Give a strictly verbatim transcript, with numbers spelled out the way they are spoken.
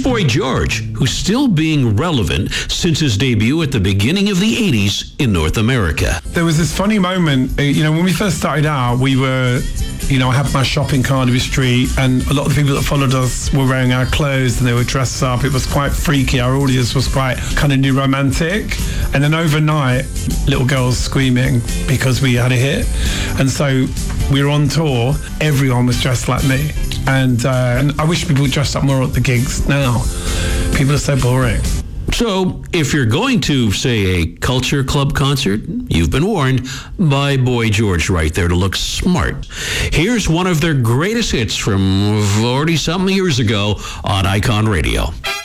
Boy George, who's still being relevant since his debut at the beginning of the eighties in North America. There was this funny moment, you know, when we first started out, we were, you know, I had my shop in Carnaby Street, and a lot of the people that followed us were wearing our clothes and they were dressed up. It was quite freaky. Our audience was quite kind of new romantic. And then overnight, little girls screaming because we had a hit. And so we were on tour. Everyone was dressed like me. And, uh, and I wish people dressed up more at the gigs now. People are so boring. So, if you're going to, say, a Culture Club concert, you've been warned by Boy George right there to look smart. Here's one of their greatest hits from forty-something years ago on Icon Radio.